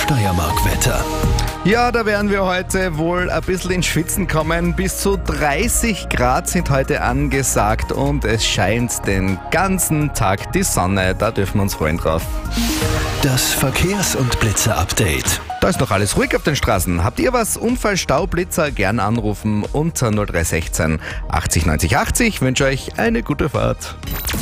Steiermark-Wetter. Ja, da werden wir heute wohl ein bisschen ins Schwitzen kommen. Bis zu 30 Grad sind heute angesagt und es scheint den ganzen Tag die Sonne. Da dürfen wir uns freuen drauf. Das Verkehrs- und Blitzer-Update. Da ist noch alles ruhig auf den Straßen. Habt ihr was? Unfall, Stau, Blitzer? Gern anrufen unter 0316 80 90 80. Ich wünsche euch eine gute Fahrt.